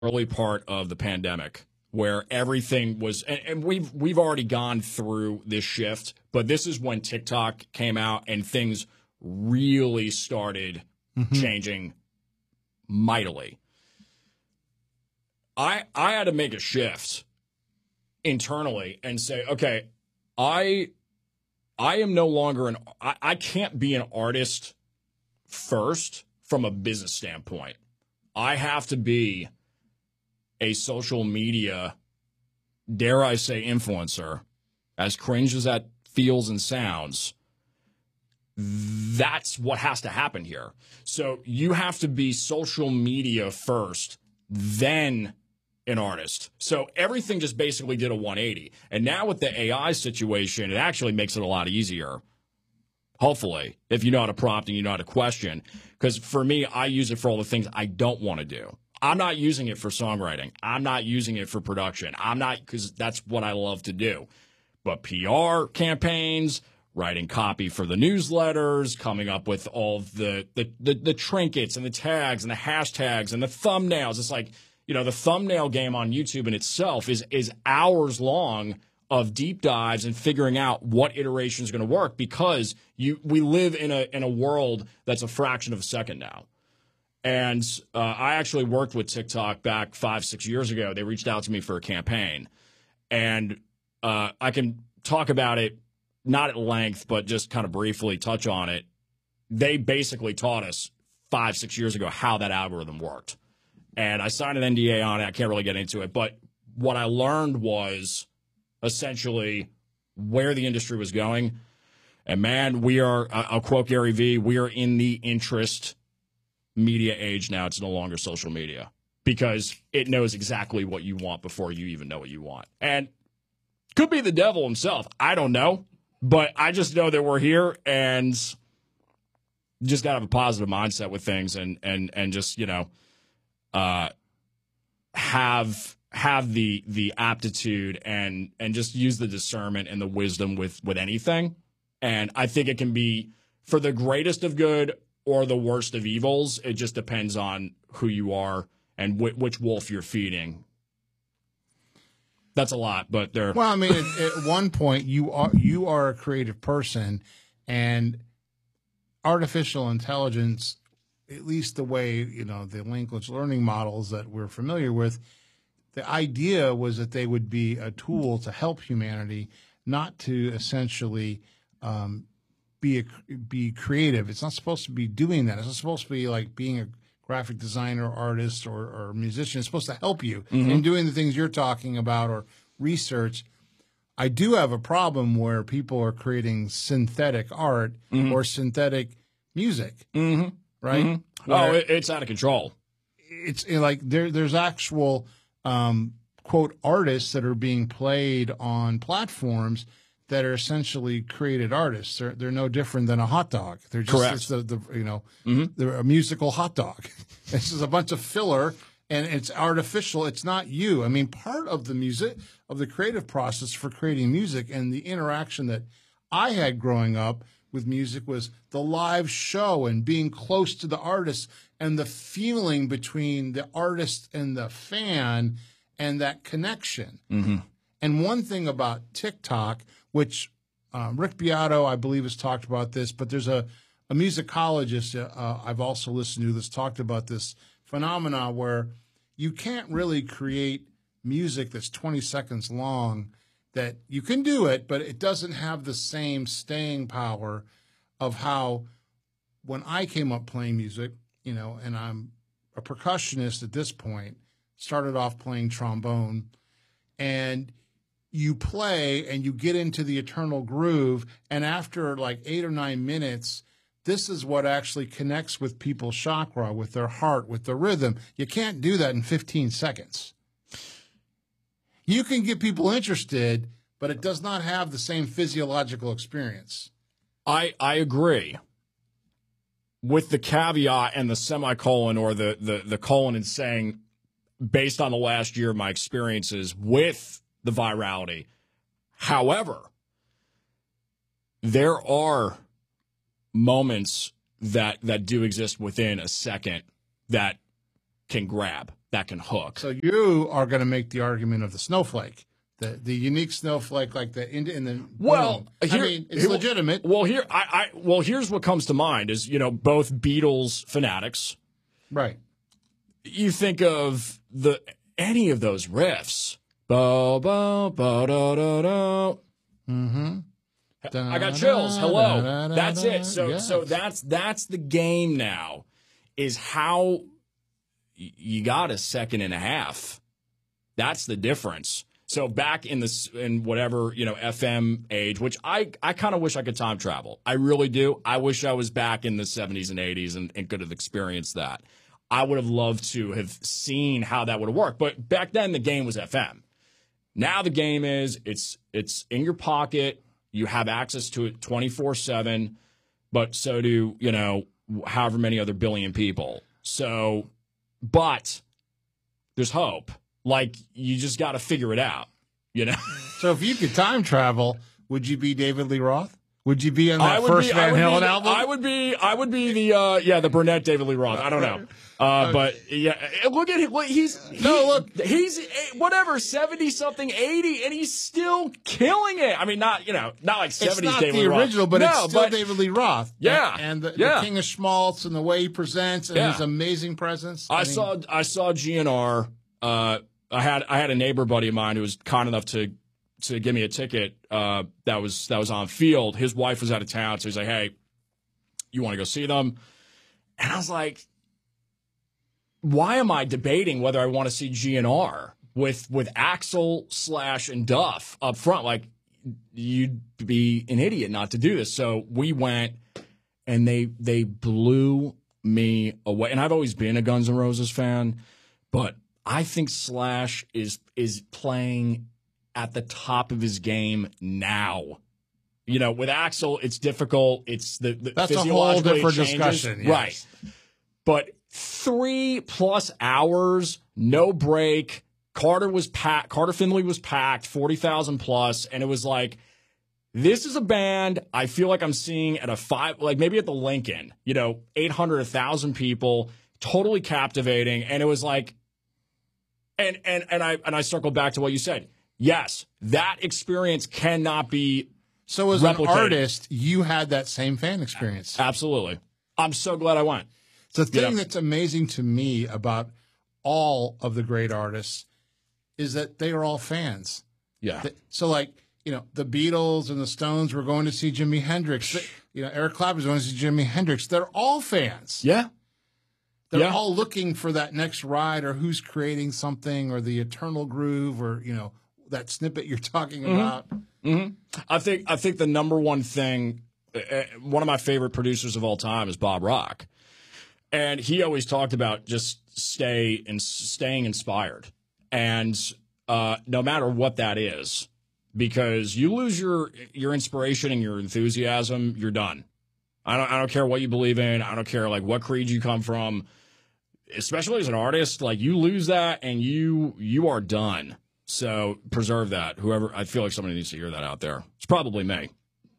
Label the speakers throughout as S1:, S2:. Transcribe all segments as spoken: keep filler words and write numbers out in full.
S1: early part of the pandemic where everything was, and, and we've we've already gone through this shift, but this is when TikTok came out and things really started mm-hmm. changing mightily. I I had to make a shift internally and say, okay, I I am no longer an I, I can't be an artist first from a business standpoint. I have to be a social media, dare I say, influencer, as cringe as that feels and sounds. That's what has to happen here. So you have to be social media first, then an artist. So everything just basically did a one eighty. And now with the A I situation, it actually makes it a lot easier. Hopefully, if you know how to prompt and you know how to question. Because for me, I use it for all the things I don't want to do. I'm not using it for songwriting. I'm not using it for production. I'm not, because that's what I love to do. But P R campaigns, writing copy for the newsletters, coming up with all of the, the, the, the trinkets and the tags and the hashtags and the thumbnails. It's like, you know, the thumbnail game on YouTube in itself is is hours long of deep dives and figuring out what iteration is going to work, because you we live in a in a world that's a fraction of a second now. And uh, I actually worked with TikTok back five, six years ago. They reached out to me for a campaign. And uh, I can talk about it, not at length, but just kind of briefly touch on it. They basically taught us five, six years ago how that algorithm worked. And I signed an N D A on it. I can't really get into it. But what I learned was essentially where the industry was going. And, man, we are, I'll quote Gary Vee, we are in the interest media age now. It's no longer social media, because it knows exactly what you want before you even know what you want. And could be the devil himself. I don't know. But I just know that we're here, and just got to have a positive mindset with things, and and and just, you know, uh, have have the the aptitude and and just use the discernment and the wisdom with with anything. And I think it can be for the greatest of good or the worst of evils. It just depends on who you are and wh- which wolf you're feeding. That's a lot, but they're
S2: well. I mean, at, at one point, you are you are a creative person, and artificial intelligence, at least the way, you know, the language learning models that we're familiar with, the idea was that they would be a tool to help humanity, not to essentially um, be a, be creative. It's not supposed to be doing that. It's not supposed to be like being a graphic designer, artist, or, or musician. It's supposed to help you mm-hmm. in doing the things you're talking about or research. I do have a problem where people are creating synthetic art mm-hmm. or synthetic music,
S1: mm-hmm.
S2: right?
S1: Mm-hmm. Oh, it, it's out of control.
S2: It's like there, there's actual um, quote artists that are being played on platforms that are essentially created artists. They're they're no different than a hot dog. They're just
S1: Correct.
S2: It's the, the you know
S1: mm-hmm.
S2: they're a musical hot dog. This is a bunch of filler, and it's artificial. It's not you. I mean, part of the music of the creative process for creating music and the interaction that I had growing up with music was the live show and being close to the artist and the feeling between the artist and the fan and that connection.
S1: Mm-hmm.
S2: And one thing about TikTok, which uh, Rick Beato, I believe, has talked about this, but there's a, a musicologist uh, I've also listened to that's talked about this phenomena where you can't really create music that's twenty seconds long. That you can do it, but it doesn't have the same staying power of how when I came up playing music, you know, and I'm a percussionist at this point, started off playing trombone, and you play and you get into the eternal groove, and after like eight or nine minutes, this is what actually connects with people's chakra, with their heart, with the rhythm. You can't do that in fifteen seconds. You can get people interested, but it does not have the same physiological experience.
S1: I I agree. With the caveat and the semicolon or the, the, the colon in saying, based on the last year of my experiences with the virality. However, there are moments that that do exist within a second that can grab. that can hook.
S2: So you are going to make the argument of the snowflake, the the unique snowflake, like the in, in the
S1: well. Here,
S2: I mean, it's
S1: here,
S2: legitimate.
S1: Well, here, I, I well, here's what comes to mind is you know both Beatles fanatics,
S2: right?
S1: You think of the any of those riffs, ba ba ba da da da.
S2: Mm-hmm.
S1: I got chills. Hello, that's it. So yes. so that's that's the game now. Is how you got a second and a half. That's the difference. So back in this in whatever, you know, F M age, which I, I kind of wish I could time travel. I really do. I wish I was back in the seventies and eighties and, and could have experienced that. I would have loved to have seen how that would have worked. But back then the game was F M. Now the game is it's it's in your pocket. You have access to it twenty-four seven, but so do, you know, however many other billion people. So, but there's hope. Like, you just got to figure it out, you know?
S2: So if you could time travel, would you be David Lee Roth? Would you be on that
S1: I would
S2: first
S1: be,
S2: Van Halen
S1: the,
S2: album?
S1: I would be, I would be the, uh, yeah, the Burnett David Lee Roth. I don't know. Uh, but yeah, look at him. Look, he's, he,
S2: no, look,
S1: he's whatever, seventy something, eighty, and he's still killing it. I mean, not, you know, not like seventies David Lee Roth.
S2: It's not the original, but
S1: no,
S2: it's still
S1: but,
S2: David Lee Roth.
S1: Yeah.
S2: And, and the,
S1: yeah.
S2: the King of Schmaltz and the way he presents and
S1: yeah.
S2: his amazing presence.
S1: I,
S2: I mean,
S1: saw, I saw G N R. Uh, I had, I had a neighbor buddy of mine who was kind enough to, to give me a ticket. Uh, that was, that was on field. His wife was out of town. So he's like, hey, you want to go see them? And I was like, why am I debating whether I want to see G N R with with Axl, Slash, and Duff up front? Like, you'd be an idiot not to do this. So we went, and they they blew me away. And I've always been a Guns N' Roses fan, but I think Slash is is playing at the top of his game now. You know, with Axl, it's difficult. It's the, the
S2: that's a whole different
S1: changes.
S2: discussion, yes.
S1: Right? But three plus hours, no break. Carter was packed. Carter Finley was packed, forty thousand plus, and it was like, this is a band I feel like I'm seeing at a five, like maybe at the Lincoln. You know, eight hundred, a thousand people, totally captivating, and it was like, and and and I and I circle back to what you said. Yes, that experience cannot be.
S2: So as
S1: replicated.
S2: An artist, you had that same fan experience.
S1: Absolutely. I'm so glad I went.
S2: The thing
S1: you know?
S2: that's amazing to me about all of the great artists is that they are all fans.
S1: Yeah.
S2: So, like, you know, the Beatles and the Stones were going to see Jimi Hendrix. You know, Eric Clapton's going to see Jimi Hendrix. They're all fans.
S1: Yeah.
S2: They're
S1: yeah.
S2: all looking for that next ride or who's creating something or the eternal groove or, you know, that snippet you're talking
S1: mm-hmm.
S2: about.
S1: Mm-hmm. I think I think the number one thing, uh, one of my favorite producers of all time is Bob Rock. And he always talked about just stay and staying inspired. And uh, no matter what that is, because you lose your your inspiration and your enthusiasm, you're done. I don't I don't care what you believe in. I don't care like what creed you come from. Especially as an artist, like you lose that and you you are done. So preserve that. Whoever, I feel like somebody needs to hear that out there. It's probably me.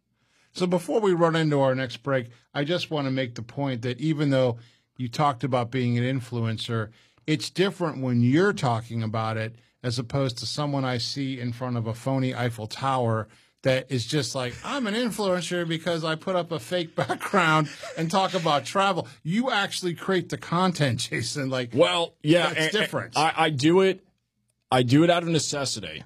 S2: So before we run into our next break, I just want to make the point that even though you talked about being an influencer, it's different when you're talking about it as opposed to someone I see in front of a phony Eiffel Tower that is just like, I'm an influencer because I put up a fake background and talk about travel. You actually create the content, Jason. Like,
S1: well, yeah,
S2: it's
S1: and,
S2: different.
S1: I, I do it. I do it out of necessity,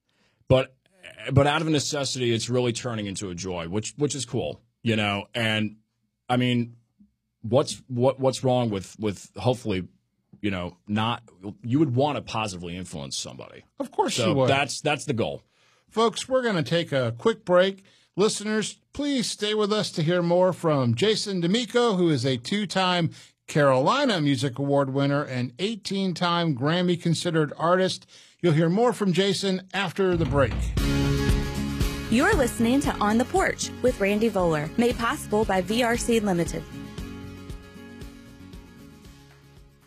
S1: but but out of necessity, it's really turning into a joy, which which is cool, you know. And I mean, what's what what's wrong with with hopefully, you know, not you would want to positively influence somebody.
S2: Of course
S1: so
S2: you would.
S1: That's that's the goal.
S2: Folks, we're going to take a quick break. Listeners, please stay with us to hear more from Jason D'Amico, who is a two-time Carolina Music Award winner and eighteen-time Grammy-considered artist. You'll hear more from Jason after the break.
S3: You're listening to On the Porch with Randy Voller, made possible by V R C Limited.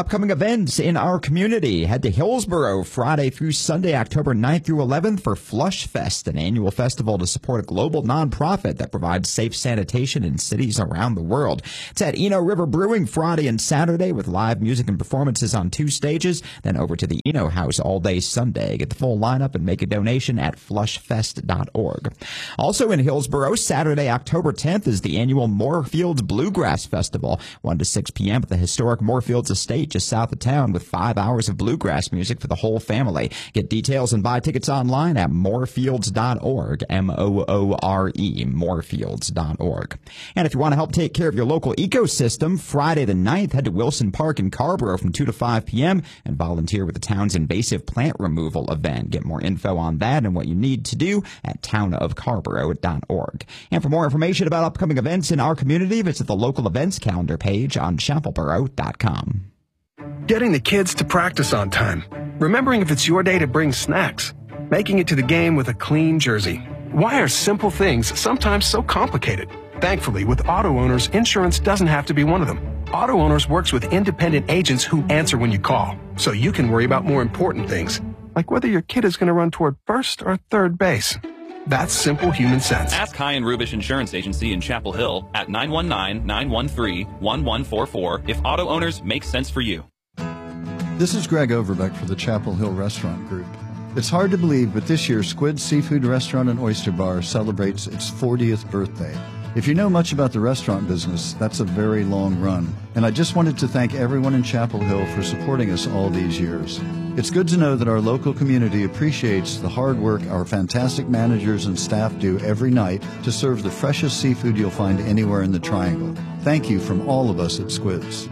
S4: Upcoming events in our community. Head to Hillsborough Friday through Sunday, October ninth through eleventh for Flush Fest, an annual festival to support a global nonprofit that provides safe sanitation in cities around the world. It's at Eno River Brewing Friday and Saturday with live music and performances on two stages. Then over to the Eno House all day Sunday. Get the full lineup and make a donation at flush fest dot org. Also in Hillsborough, Saturday, October tenth is the annual Moorfields Bluegrass Festival, one to six p.m. at the historic Moorfields Estate just south of town with five hours of bluegrass music for the whole family. Get details and buy tickets online at moorfields dot org, M O O R E, moorfields dot org. And if you want to help take care of your local ecosystem, Friday the ninth, head to Wilson Park in Carrboro from two to five p.m. and volunteer with the town's invasive plant removal event. Get more info on that and what you need to do at town of carborough dot org. And for more information about upcoming events in our community, visit the local events calendar page on chapelboro dot com.
S5: Getting the kids to practice on time. Remembering if it's your day to bring snacks. Making it to the game with a clean jersey. Why are simple things sometimes so complicated? Thankfully, with Auto Owners, insurance doesn't have to be one of them. Auto Owners works with independent agents who answer when you call, so you can worry about more important things, like whether your kid is going to run toward first or third base. That's simple human sense.
S6: Ask High and Rubish Insurance Agency in Chapel Hill at nine one nine, nine one three, one one four four if Auto Owners makes sense for you.
S7: This is Greg Overbeck for the Chapel Hill Restaurant Group. It's hard to believe, but this year Squid Seafood Restaurant and Oyster Bar celebrates its fortieth birthday. If you know much about the restaurant business, that's a very long run. And I just wanted to thank everyone in Chapel Hill for supporting us all these years. It's good to know that our local community appreciates the hard work our fantastic managers and staff do every night to serve the freshest seafood you'll find anywhere in the Triangle. Thank you from all of us at Squid's.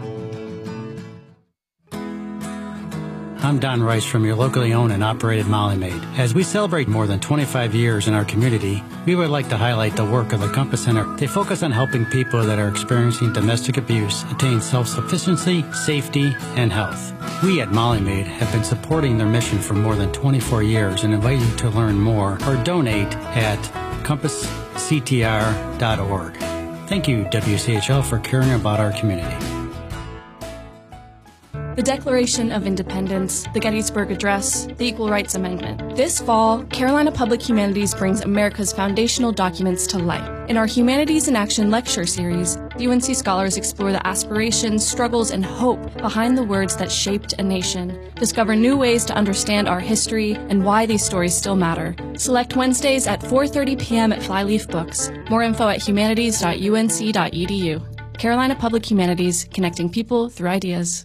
S8: I'm Don Rice from your locally owned and operated Molly Maid. As we celebrate more than twenty-five years in our community, we would like to highlight the work of the Compass Center. They focus on helping people that are experiencing domestic abuse attain self-sufficiency, safety, and health. We at Molly Maid have been supporting their mission for more than twenty-four years and invite you to learn more or donate at compass c t r dot org. Thank you, W C H L, for caring about our community.
S9: The Declaration of Independence, the Gettysburg Address, the Equal Rights Amendment. This fall, Carolina Public Humanities brings America's foundational documents to light. In our Humanities in Action lecture series, U N C scholars explore the aspirations, struggles, and hope behind the words that shaped a nation. Discover new ways to understand our history and why these stories still matter. Select Wednesdays at four thirty p.m. at Flyleaf Books. More info at humanities dot u n c dot e d u. Carolina Public Humanities, connecting people through ideas.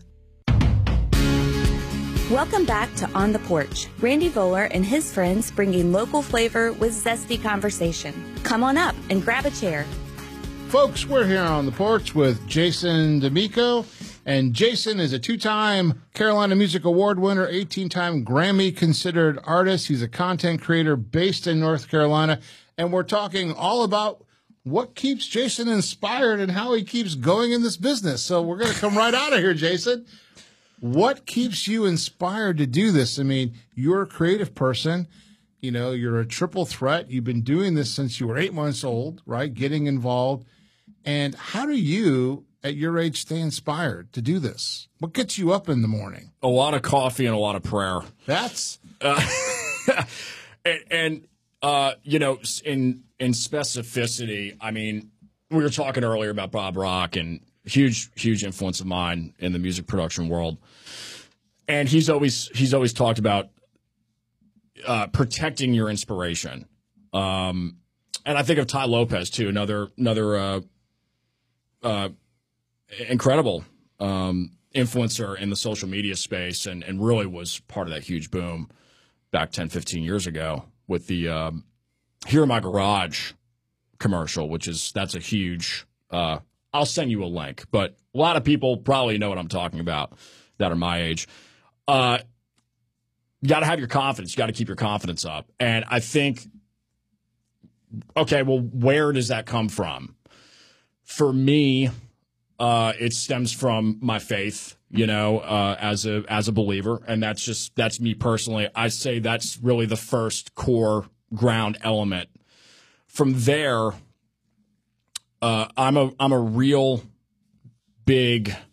S3: Welcome back to On the Porch. Randy Voller and his friends bringing local flavor with zesty conversation. Come on up and grab a chair.
S2: Folks, we're here on the porch with Jason D'Amico. And Jason is a two-time Carolina Music Award winner, eighteen-time Grammy-considered artist. He's a content creator based in North Carolina. And we're talking all about what keeps Jason inspired and how he keeps going in this business. So we're going to come right out of here, Jason. What keeps you inspired to do this? I mean, you're a creative person. You know, you're a triple threat. You've been doing this since you were eight months old, right? Getting involved. And how do you, at your age, stay inspired to do this? What gets you up in the morning?
S1: A lot of coffee and a lot of prayer.
S2: That's
S1: uh, and, and uh, you know, in in specificity. I mean, we were talking earlier about Bob Rock, and huge, huge influence of mine in the music production world. And he's always he's always talked about uh, protecting your inspiration. Um, and I think of Ty Lopez too, another another uh, uh, incredible um, influencer in the social media space, and, and really was part of that huge boom back ten, fifteen years ago with the um, Here in My Garage commercial, which is that's a huge. Uh, I'll send you a link, but a lot of people probably know what I'm talking about that are my age. Uh, you got to have your confidence. You got to keep your confidence up. And I think, okay, well, where does that come from? For me, uh, it stems from my faith, you know, uh, as a as a believer. And that's just, that's me personally. I say that's really the first core ground element. From there, Uh, I'm a I'm a real big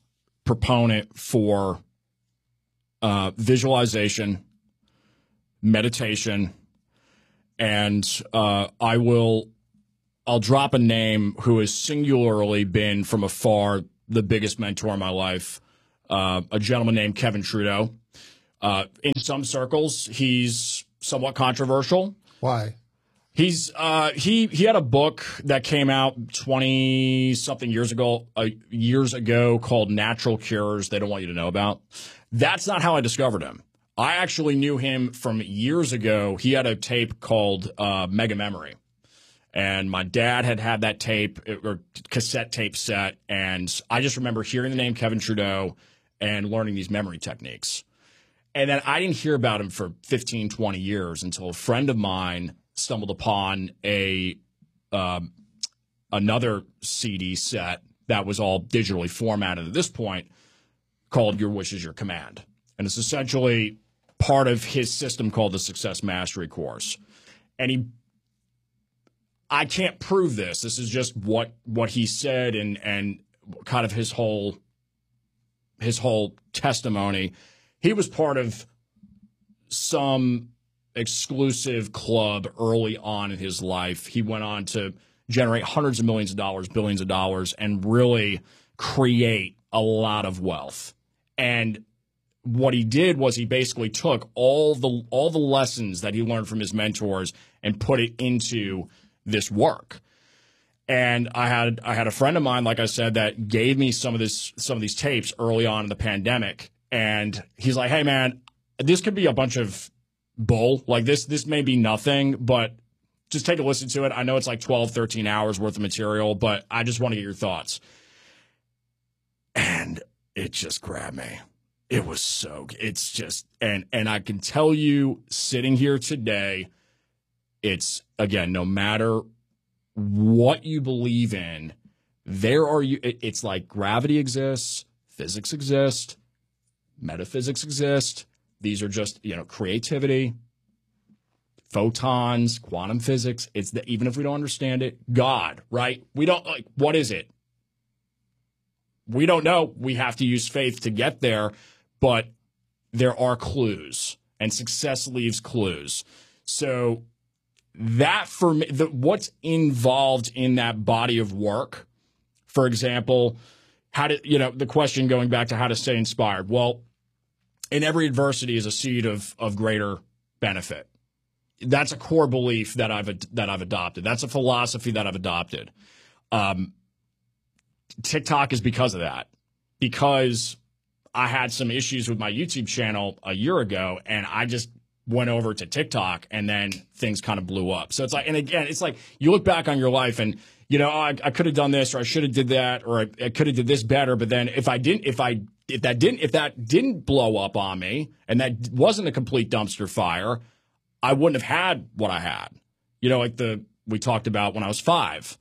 S1: proponent for uh, visualization, meditation, and uh, I will I'll drop a name who has singularly been from afar the biggest mentor in my life, uh, a gentleman named Kevin Trudeau. Uh, in some circles, he's somewhat controversial.
S2: Why?
S1: He's uh, he he had a book that came out twenty something years ago uh, years ago called Natural Cures They Don't Want You to Know About. That's not how I discovered him. I actually knew him from years ago. He had a tape called uh, Mega Memory, and my dad had had that tape or cassette tape set, and I just remember hearing the name Kevin Trudeau and learning these memory techniques. And then I didn't hear about him for fifteen, twenty years until a friend of mine stumbled upon a um, another C D set that was all digitally formatted at this point called Your Wish Is Your Command. And it's essentially part of his system called the Success Mastery Course. And he, I can't prove this. This is just what what he said and and kind of his whole his whole testimony. He was part of some exclusive club early on in his life. He went on to generate hundreds of millions of dollars, billions of dollars, and really create a lot of wealth. And what he did was he basically took all the all the lessons that he learned from his mentors and put it into this work. And I had I had a friend of mine, like I said, that gave me some of this some of these tapes early on in the pandemic. And he's like, hey, man, this could be a bunch of bull. Like this, this may be nothing, but just take a listen to it. I know it's like twelve, thirteen hours worth of material, but I just want to get your thoughts. And it just grabbed me. It was so, it's just, and, and I can tell you sitting here today, it's, again, no matter what you believe in, there are you, it, it's like gravity exists, physics exists, metaphysics exist. These are just, you know, creativity, photons, quantum physics. It's that even if we don't understand it, God, right? We don't like, what is it? We don't know. We have to use faith to get there, but there are clues, and success leaves clues. So that for me, the, what's involved in that body of work, for example, how to, you know, the question going back to how to stay inspired. Well, in every adversity is a seed of of greater benefit. That's a core belief that I've that I've adopted. That's a philosophy that I've adopted. Um, TikTok is because of that. Because I had some issues with my YouTube channel a year ago, and I just went over to TikTok, and then things kind of blew up. So it's like, and again, it's like you look back on your life, and you know, oh, I, I could have done this, or I should have did that, or I, I could have did this better. But then if I didn't, if I if that didn't if that didn't blow up on me, and that wasn't a complete dumpster fire, I wouldn't have had what I had. You know, like the we talked about when I was five,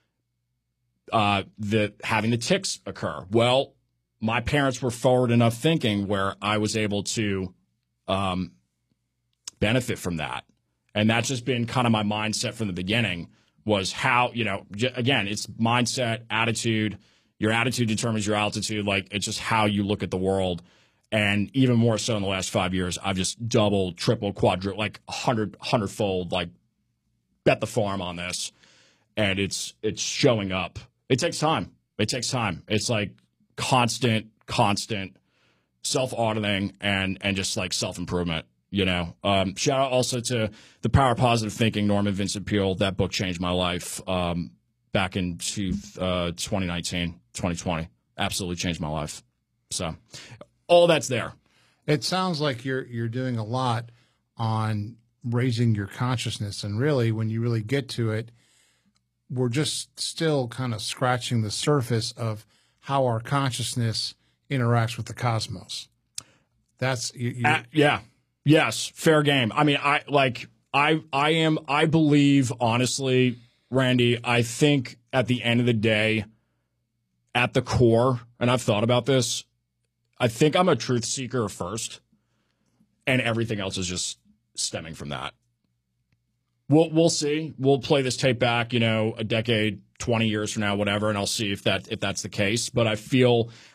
S1: uh, the having the tics occur. Well, my parents were forward enough thinking where I was able to um, benefit from that, and that's just been kind of my mindset from the beginning. Was how, you know, j- again, it's mindset, attitude. Your attitude determines your altitude. Like, it's just how you look at the world. And even more so in the last five years, I've just doubled, tripled, quadrupled, like a hundred, hundredfold, like bet the farm on this. And it's it's showing up. It takes time. It takes time. It's like constant, constant self-auditing and and just like self-improvement. You know, um, shout out also to The Power of Positive Thinking, Norman Vincent Peale. That book changed my life um, back in two, uh, twenty nineteen, twenty twenty. Absolutely changed my life. So all that's there.
S2: It sounds like you're you're doing a lot on raising your consciousness. And really, when you really get to it, we're just still kind of scratching the surface of how our consciousness interacts with the cosmos. That's you, you,
S1: uh, yeah. Yes, fair game. I mean, I like I I am I believe honestly, Randy, I think at the end of the day, at the core, and I've thought about this, I think I'm a truth seeker first, and everything else is just stemming from that. We'll we'll see. We'll play this tape back, you know, a decade, twenty years from now, whatever, and I'll see if that if that's the case. But I feel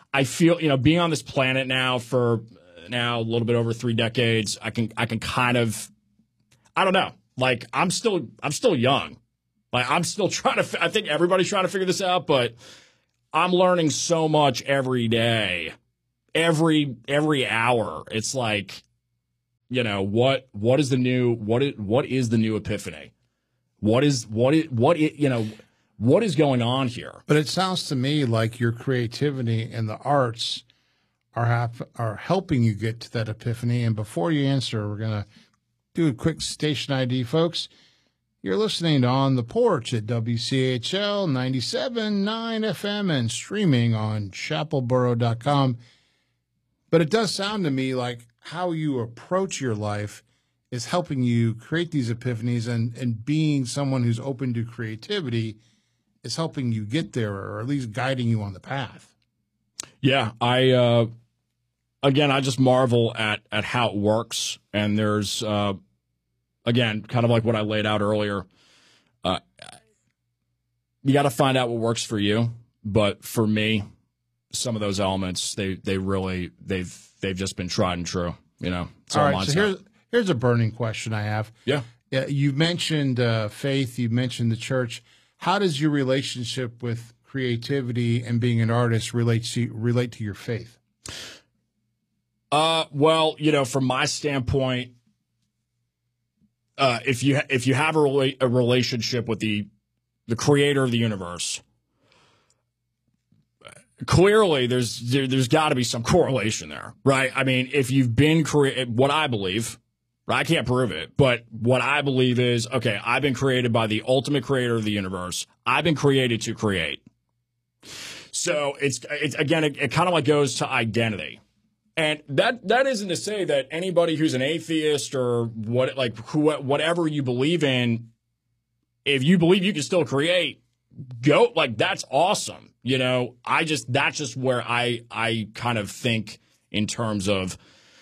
S1: I feel, you know, being on this planet now for now a little bit over three decades, I can I can kind of, I don't know, like I'm still I'm still young, like I'm still trying to. I think everybody's trying to figure this out, but I'm learning so much every day, every every hour. It's like, you know, what what is the new what is what is the new epiphany? What is what is what it you know what is going on here?
S2: But it sounds to me like your creativity and the arts are hap- are helping you get to that epiphany. And before you answer, we're gonna do a quick station I D, folks. You're listening to On the Porch at W C H L ninety-seven point nine F M and streaming on chapel borough dot com. But it does sound to me like how you approach your life is helping you create these epiphanies, and, and being someone who's open to creativity is helping you get there, or at least guiding you on the path.
S1: Yeah, I uh, again, I just marvel at at how it works. And there's uh, again, kind of like what I laid out earlier. Uh, you got to find out what works for you. But for me, some of those elements, they they really they've they've just been tried and true. You know. It's
S2: all
S1: all
S2: right. So here's here's a burning question I have.
S1: Yeah.
S2: Yeah. You mentioned uh, faith. You mentioned the church. How does your relationship with creativity and being an artist relate to relate to your faith?
S1: Uh, well, you know, from my standpoint, uh, if you if you have a, rela- a relationship with the the creator of the universe, clearly there's there, there's got to be some correlation there, right? I mean, if you've been created, what I believe, right, I can't prove it, but what I believe is, okay, I've been created by the ultimate creator of the universe. I've been created to create. So it's, it's again, it, it kind of like goes to identity. And that that isn't to say that anybody who's an atheist or what, like who, whatever you believe in, if you believe you can still create, go, like, that's awesome. You know, I just, that's just where I, I kind of think in terms of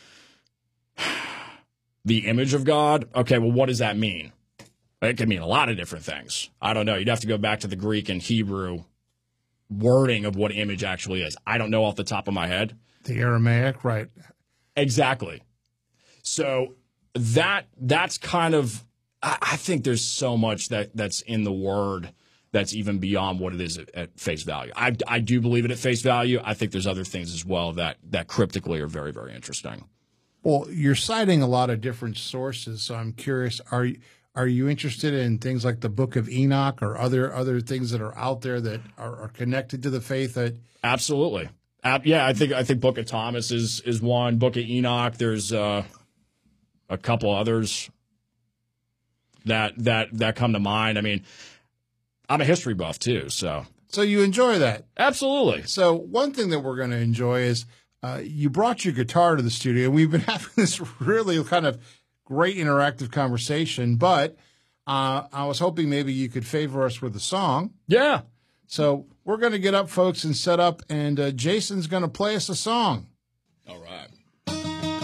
S1: the image of God. Okay, well, what does that mean? It can mean a lot of different things. I don't know. You'd have to go back to the Greek and Hebrew wording of what image actually is. I don't know off the top of my head.
S2: The Aramaic, right?
S1: Exactly. So that that's kind of, I, I think there's so much that that's in the word that's even beyond what it is at, at face value. I, I do believe it at face value. I think there's other things as well that that cryptically are very, very interesting.
S2: Well, you're citing a lot of different sources, so I'm curious, are you, are you interested in things like the Book of Enoch or other other things that are out there that are, are connected to the faith? That
S1: Absolutely. Uh, yeah, I think I think Book of Thomas is is one. Book of Enoch. There's uh, a couple others that that that come to mind. I mean, I'm a history buff too, so
S2: so you enjoy that.
S1: Absolutely.
S2: So one thing that we're going to enjoy is uh, you brought your guitar to the studio. We've been having this really kind of great interactive conversation, but uh, I was hoping maybe you could favor us with a song.
S1: Yeah.
S2: So we're going to get up, folks, and set up, and uh, Jason's going to play us a song.
S1: All right.